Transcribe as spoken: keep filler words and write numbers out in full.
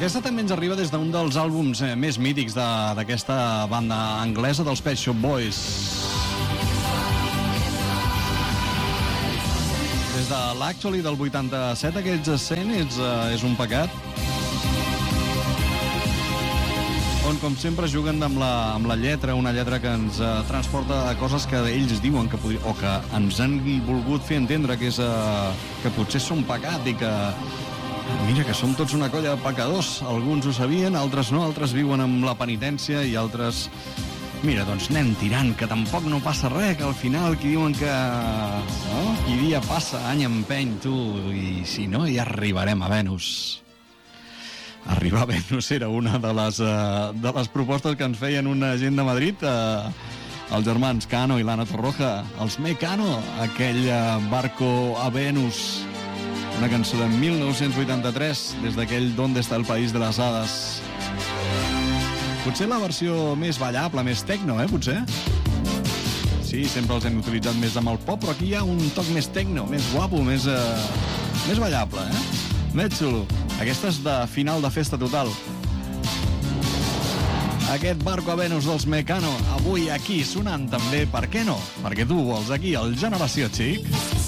Aquesta també ens arriba des d'un dels àlbums eh, més mítics d'aquesta banda anglesa dels Pet Shop Boys. Des de l'Actually del vuitanta-set, aquests cent és, eh, és un pecat. On, com sempre, juguen amb la, amb la lletra, una lletra que ens eh, transporta a coses que ells diuen que podri... o que ens han volgut fer entendre que, és, eh, que potser són pecat i que... Mira, que som tots una colla de pecadors. Alguns ho sabien, altres no, altres viuen amb la penitència i altres... Mira, doncs anem tirant, que tampoc no passa res, que al final qui diuen que... No? Qui dia passa, any empeny, tu, i si no, ja arribarem a Venus. Arribar a Venus era una de les, uh, de les propostes que ens feien una gent de Madrid, uh, els germans Cano i l'Anna Torroja, els Mecano, aquell uh, barco a Venus, una cançó de mil nou-cents vuitanta-tres, des d'aquell D'Onde està el país de les hades. Potser la versió més ballable, més tecno, eh, potser? Sí, sempre els hem utilitzat més amb el pop, però aquí hi ha un toc més tecno, més guapo, més, uh, més ballable, eh? Més xulo. Aquesta és de final de festa total. Aquest barco a Venus dels Mecano, avui aquí sonant també, per què no? Perquè tu vols aquí, el Generació Xic.